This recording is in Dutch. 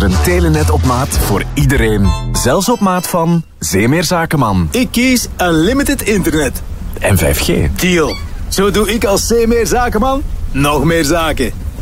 er een telenet op maat voor iedereen. Zelfs op maat van Zeemeer Zakenman. Ik kies Unlimited Internet. En 5G. Deal. Zo doe ik als Zeemeer Zakenman nog meer zaken.